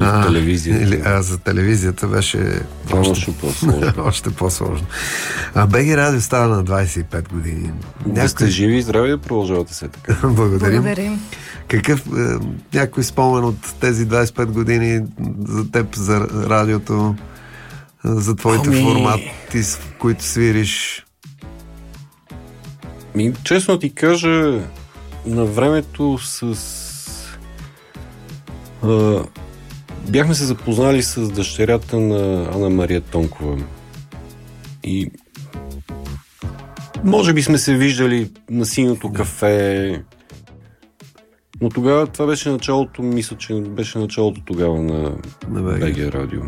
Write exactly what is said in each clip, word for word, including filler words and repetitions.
а, телевизията. Или, а за телевизията беше още, още по-сложно. още по-сложно. А БГ Радио става на двайсет и пет години. Някой... Да сте живи и здрави, да продължавате се така. Благодарим. Благодарим. Какъв е, някой спомен от тези двайсет и пет години за теб, за радиото, за твоите ами... формати, в които свириш? Ми, честно ти кажа, на времето с... А, бяхме се запознали с дъщерята на Ана Мария Тонкова. И може би сме се виждали на Синьото кафе, но тогава това беше началото, мисля, че беше началото тогава на, на БГ Радио.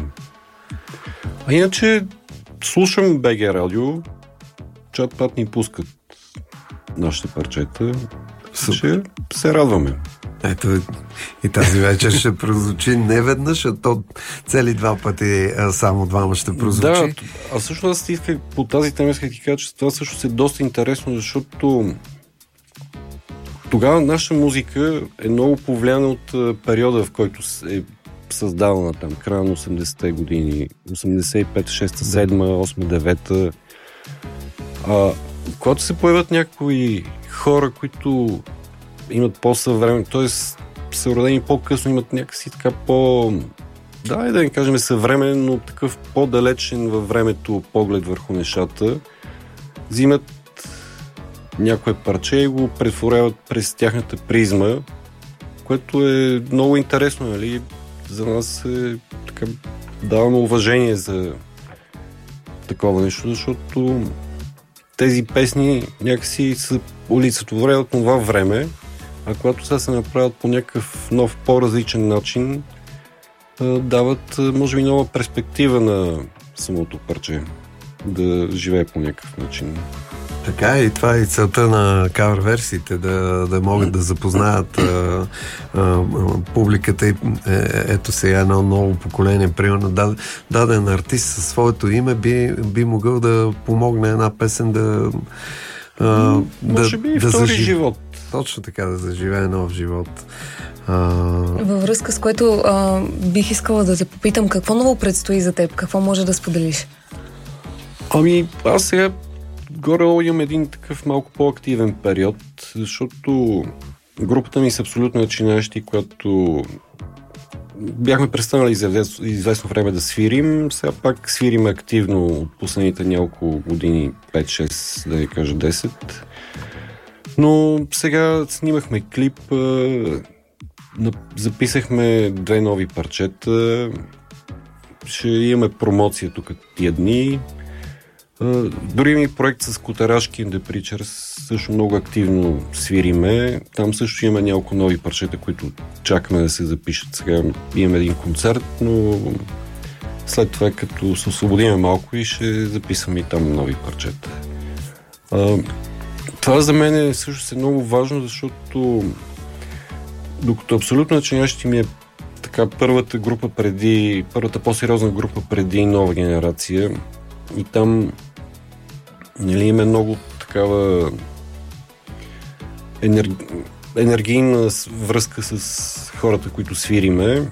А иначе слушам БГ Радио, чат-пат ни пускат нашите парчета. Ще се радваме. Ето и тази вечер ще прозвучи не веднъж, а то цели два пъти само двама ще прозвучи. Да, а също аз исках по тази тема исках ти кажа, че това също е доста интересно, защото тогава нашата музика е много повлияна от периода, в който е създавана там, края на осемдесетте години, осемдесет и пета, шеста, седма, осма, девета. А когато се появят някои хора, които имат по-съвремен, т.е. са родени по-късно, имат някакси така по... Да, да не кажем съвременен, но такъв по-далечен във времето поглед върху нещата. Взимат някое парче и го претворяват през тяхната призма, което е много интересно, нали? За нас е така, даваме уважение за такова нещо, защото тези песни някакси са олицетворяват това време, а когато сега се направят по някакъв нов, по-различен начин, дават, може би, нова перспектива на самото парче да живее по някакъв начин. Така и това е и целта на кавър версиите, да, да могат да запознаят а, а, публиката и е, ето сега едно ново поколение. Примерно даден артист със своето име би, би могъл да помогне една песен да а, може да, би и да втори зажив... живот. Точно така, да заживее нов живот. А... Във връзка с което а, бих искала да те попитам, какво ново предстои за теб? Какво може да споделиш? Ами, аз сега горе имам един такъв малко по-активен период, защото групата ми са абсолютно начинаещи, когато бяхме престанали за известно време да свирим, сега пак свирим активно от последните няколко години, пет-шест, да не кажа десет. Но сега снимахме клип, записахме две нови парчета, ще имаме промоция тук тия дни. Дори ми проект с Котарашки and the Preachers също много активно свириме. Там също има няколко нови парчета, които чакаме да се запишат. Сега имаме един концерт, но след това, като се освободиме малко и ще записваме и там нови парчета. Това за мен е също е много важно, защото докато абсолютно начинаещи ми е така първата група преди, първата по-сериозна група преди Нова генерация и там нали, има много такава енер... енергийна връзка с хората, които свириме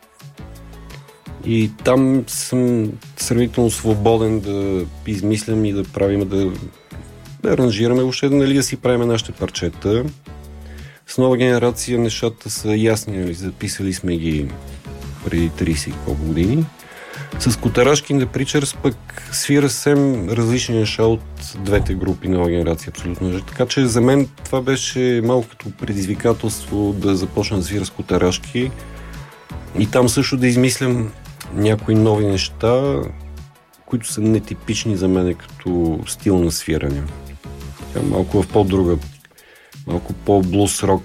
и там съм сравнително свободен да измислям и да правим, да, да аранжираме, въобще нали, да си правим нашите парчета. С Нова генерация нещата са ясни, нали, записали сме ги преди трийсет години. С Котарашки and the Preachers пък свира съвсем различни неща от двете групи Нова генерация, абсолютно. Така че за мен това беше малко като предизвикателство да започна да свира с Котарашки и там също да измислям някои нови неща, които са нетипични за мен като стил на свиране. Така, малко в по-друга, малко по-блус-рок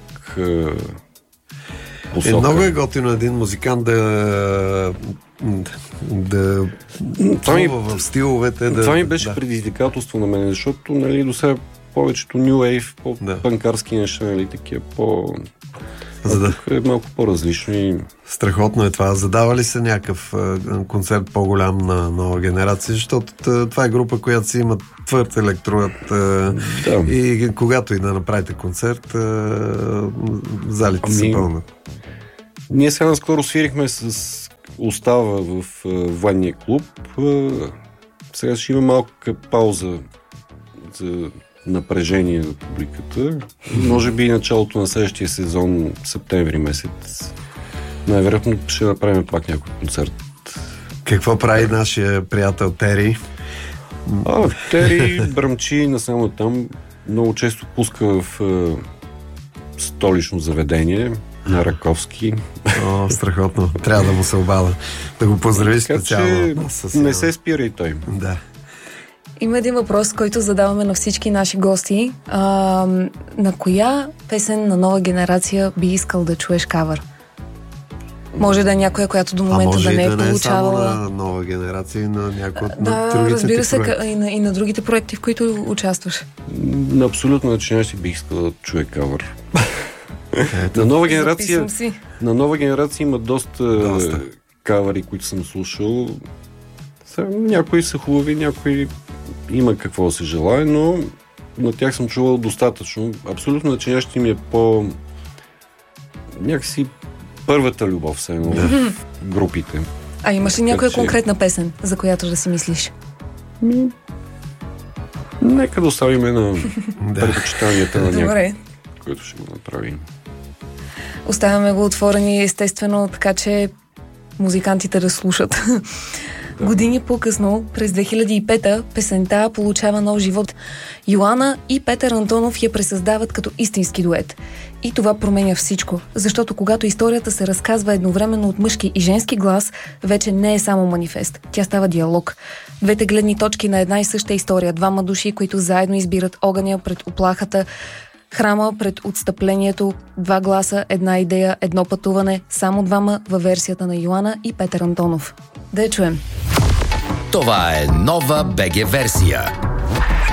посока. Е, много е готино един музикант да да това ми, в стиловете. Да, това ми беше да. предизвикателство на мен, защото нали, до сега повечето New Wave, по-панкарски да. неща, нали, такива по... За да. Е малко по-различно и... Страхотно е това. Задава ли се някакъв концерт по-голям на Нова генерация, защото това е група, която си има твърд електрод да. и когато и да направите концерт, залите ами... се пълнат. Ние сега наскоро свирихме с остава в а, военния клуб. А, сега ще има малка пауза за напрежение на публиката. Може би и началото на следващия сезон, септември месец. Най-вероятно ще направим пак някой концерт. Какво прави нашия приятел Тери? А, Тери бръмчи насам там. Много често пуска в е, столично заведение на Раковски. О, страхотно. Трябва да му се обада. Да го поздрави така, специално. Не се спира и той. Да. Има един въпрос, който задаваме на всички наши гости. А, на коя песен на нова генерация би искал да чуеш кавър? Може да е някоя, която до момента да не е да получавала. Не е само на нова генерация, и на някои от да, другите разбира се, проекти. и на, и на другите проекти, в които участваш. На абсолютно начинаещи бих искал да чуя кавър. на нова генерация на нова генерация има доста, доста. кавъри, които съм слушал. Сега, някои са хубави, някои има какво да се желае, но на тях съм чувал достатъчно. Абсолютно начинаещи ми е по някакси първата любов все едно да. в групите. А имаш ли някоя че... конкретна песен, за която да си мислиш? Ми... Нека да оставим на предпочитанията на някой, който ще го направи. Оставяме го отворени, естествено, така че музикантите да слушат. Да. Години по-късно, през две хиляди и пета, песента получава нов живот. Йоана и Петър Антонов я пресъздават като истински дует. И това променя всичко, защото когато историята се разказва едновременно от мъжки и женски глас, вече не е само манифест. Тя става диалог. Двете гледни точки на една и съща история. Двама души, които заедно избират огъня пред оплахата, храма пред отстъплението, два гласа, една идея, едно пътуване, само двама във версията на Йоана и Петър Антонов. Да я чуем. Това е нова БГ версия.